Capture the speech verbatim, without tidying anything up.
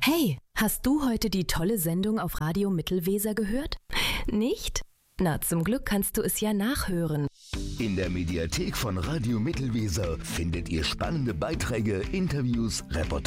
Hey, hast du heute die tolle Sendung auf Radio Mittelweser gehört? Nicht? Na, zum Glück kannst du es ja nachhören. In der Mediathek von Radio Mittelweser findet ihr spannende Beiträge, Interviews, Reportagen